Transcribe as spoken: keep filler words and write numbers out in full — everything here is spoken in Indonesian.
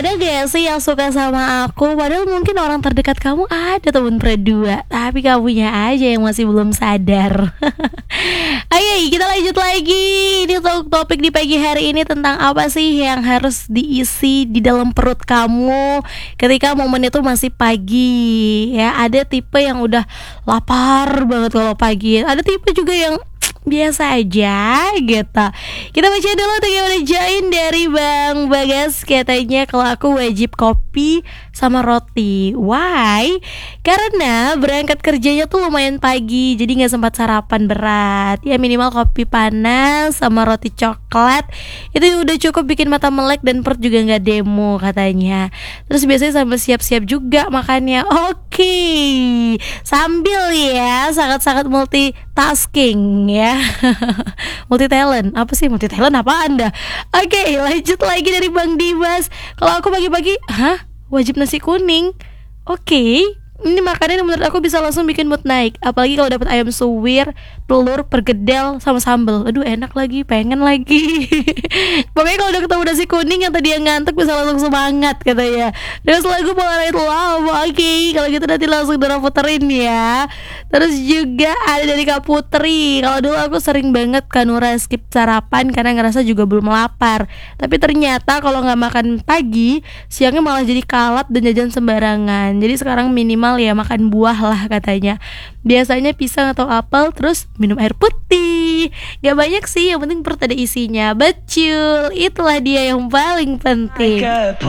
Ada gak sih yang suka sama aku? Padahal mungkin orang terdekat kamu ada temen berdua, tapi kamunya aja yang masih belum sadar. Ayo kita lanjut lagi. Ini untuk topik di pagi hari ini tentang apa sih yang harus diisi di dalam perut kamu ketika momen itu masih pagi. Ya, ada tipe yang udah lapar banget kalau pagi. Ada tipe juga yang biasa aja gitu. Kita baca dulu tuh gimana join dari Bang Bagas. Katanya kalau aku wajib kopi sama roti. Why? Karena berangkat kerjanya tuh lumayan pagi, jadi gak sempat sarapan berat. Ya minimal kopi panas sama roti coklat itu udah cukup bikin mata melek dan perut juga gak demo katanya. Terus biasanya sambil siap-siap juga makannya. Oke, sambil ya sangat-sangat multitasking ya. Multi talent. Apa sih multi talent apa anda? Oke, okay, lanjut lagi dari Bang Dimas. Kalau aku pagi-pagi, hah? Wajib nasi kuning. Oke, okay. Ini makanan yang menurut aku bisa langsung bikin mood naik. Apalagi kalau dapat ayam suwir, telur, pergedel, sama sambal. Aduh enak lagi, pengen lagi. Pokoknya kalau udah ketemu nasi kuning yang tadi yang ngantuk bisa langsung semangat katanya. Terus lagu Polaroid Love. Oke, okay. Kalau gitu nanti langsung Dora puterin ya. Terus juga ada dari Kak Putri. Kalau dulu aku sering banget Kanura skip sarapan karena ngerasa juga belum lapar. Tapi ternyata kalau gak makan pagi, siangnya malah jadi kalat dan jajan sembarangan. Jadi sekarang minimal ya makan buah lah katanya. Biasanya pisang atau apel, terus minum air putih. Gak banyak sih, yang penting perut ada isinya. Betul, itulah dia yang paling penting.